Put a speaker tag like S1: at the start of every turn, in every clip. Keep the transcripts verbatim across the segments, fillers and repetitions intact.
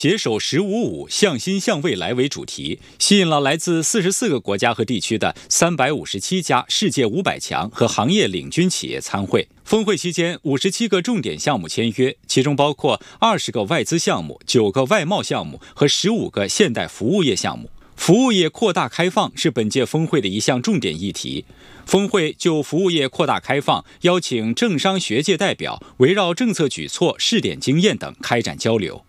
S1: 携手“十五五”向心向未来为主题，吸引了来自四十四个国家和地区的三百五十七家世界五百强和行业领军企业参会。峰会期间，五十七个重点项目签约，其中包括二十个外资项目、九个外贸项目和十五个现代服务业项目。服务业扩大开放是本届峰会的一项重点议题。峰会就服务业扩大开放，邀请政商学界代表围绕政策举措、试点经验等开展交流。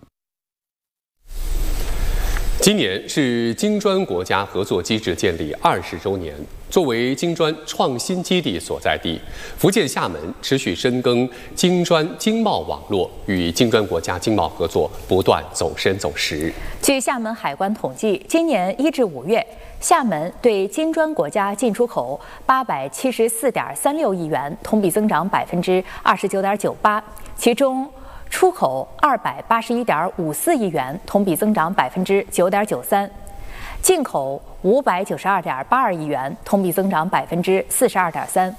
S2: 今年是金砖国家合作机制建立二十周年。作为金砖创新基地所在地，福建厦门持续深耕金砖经贸网络，与金砖国家经贸合作不断走深走实。
S3: 据厦门海关统计，今年一至五月，厦门对金砖国家进出口八百七十四点三六亿元，同比增长百分之二十九点九八，其中出口二百八十一点五四亿元，同比增长百分之九点九三；进口五百九十二点八二亿元，同比增长百分之四十二点三。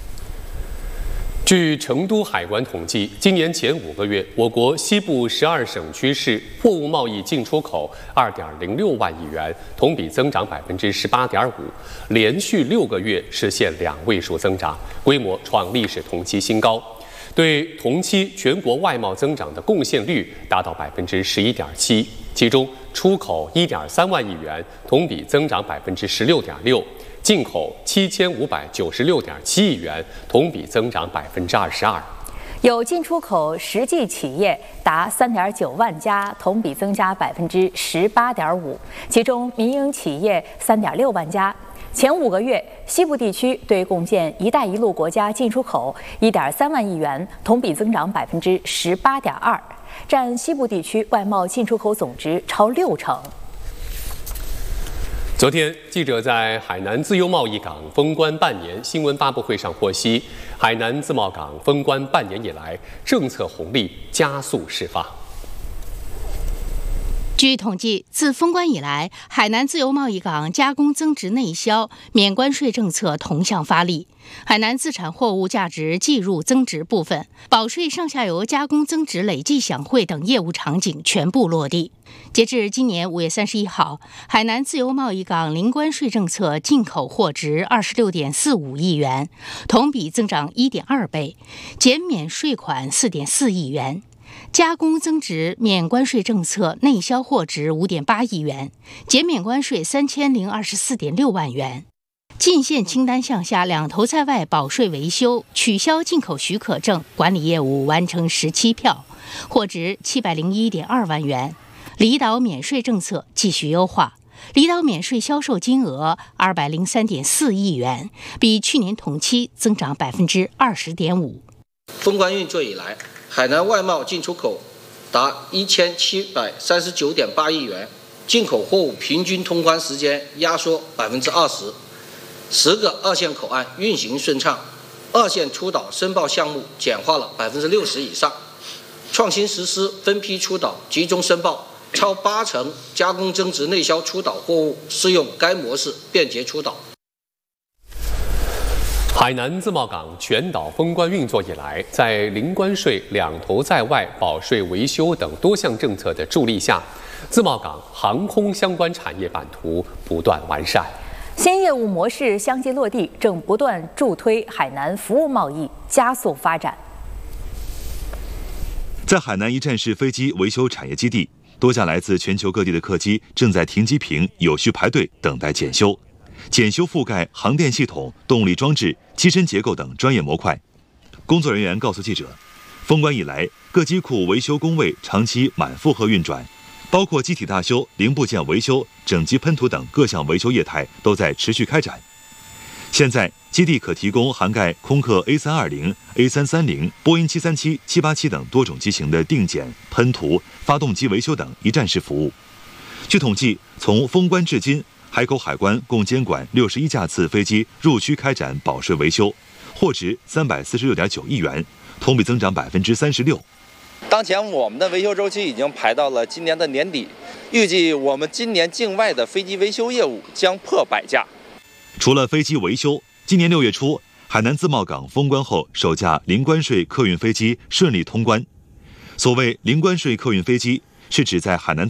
S2: 据成都海关统计，今年前五个月，我国西部十二省区市货物贸易进出口二点零六万亿元，同比增长百分之十八点五，连续六个月实现两位数增长，规模创历史同期新高。对同期全国外贸增长的贡献率达到百分之十一点七，其中出口一点三万亿元，同比增长百分之十六点六；进口七千五百九十六点七亿元，同比增长百分之二十二。
S3: 有进出口实际企业达三点九万家，同比增加百分之十八点五，其中民营企业三点六万家。前五个月，西部地区对共建“一带一路”国家进出口一点三万亿元，同比增长百分之十八点二，占西部地区外贸进出口总值超六成。
S2: 昨天，记者在海南自由贸易港封关半年新闻发布会上获悉，海南自贸港封关半年以来，政策红利加速释放。
S4: 据统计，自封关以来，海南自由贸易港加工增值内销免关税政策同向发力，海南自产货物价值计入增值部分、保税上下游加工增值累计享会等业务场景全部落地。截至今年五月三十一号，海南自由贸易港零关税政策进口货值二十六点四五亿元，同比增长一点二倍，减免税款四点四亿元。加工增值免关税政策内销货值五点八亿元，减免关税三千零二十四点六万元。进线清单项下两头在外保税维修、取消进口许可证管理业务完成十七票，货值七百零一点二万元。离岛免税政策继续优化，离岛免税销售金额二百零三点四亿元，比去年同期增长百分之二十点五。
S5: 封关运作以来，海南外贸进出口达一千七百三十九点八亿元，进口货物平均通关时间压缩百分之二十，十个二线口岸运行顺畅，二线出岛申报项目简化了百分之六十以上，创新实施分批出岛、集中申报，超八成加工增值内销出岛货物适用该模式，便捷出岛。
S2: 海南自贸港全岛封关运作以来，在零关税、两头在外、保税维修等多项政策的助力下，自贸港航空相关产业版图不断完善。
S3: 新业务模式相继落地，正不断助推海南服务贸易加速发展。
S6: 在海南一站式飞机维修产业基地，多架来自全球各地的客机正在停机坪有序排队等待检修。检修覆盖航电系统、动力装置、机身结构等专业模块。工作人员告诉记者，封关以来，各机库维修工位长期满负荷运转，包括机体大修、零部件维修、整机喷涂等各项维修业态都在持续开展。现在，基地可提供涵盖空客 A 三二零、A 三三零、波音七三七、七八七等多种机型的定检、喷涂、发动机维修等一站式服务。据统计，从封关至今，海口海关共监管六十一架次飞机入区开展保税维修，货值三百四十六点九亿元，同比增长百分之三十六。
S7: 当前我们的维修周期已经排到了今年的年底，预计我们今年境外的飞机维修业务将破百架。
S6: 除了飞机维修，今年六月初，海南自贸港封关后，首架零关税客运飞机顺利通关。所谓零关税客运飞机， 是指在海南